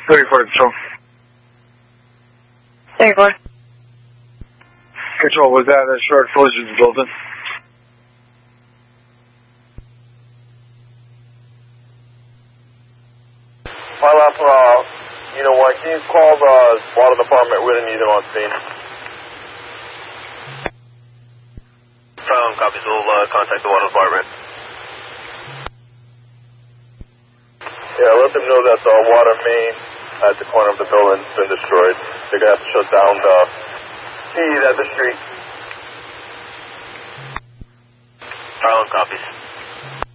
34 Control. 34. Control, was that a short collision resulted? My last Unit 1, can you call the water department? We're going to need them on scene. Copies, we'll contact the water department. Yeah, let them know that the water main at the corner of the building has been destroyed. They're going to have to shut down the feed at the street. Copies.